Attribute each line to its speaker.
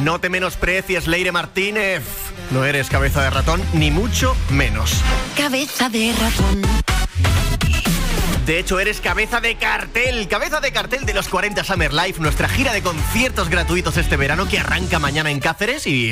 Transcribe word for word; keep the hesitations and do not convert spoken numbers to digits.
Speaker 1: No te menosprecies, Leire Martínez. No eres cabeza de ratón, ni mucho menos.
Speaker 2: Cabeza de ratón.
Speaker 1: De hecho, eres cabeza de cartel, cabeza de cartel de los cuarenta Summer Life, nuestra gira de conciertos gratuitos este verano que arranca mañana en Cáceres y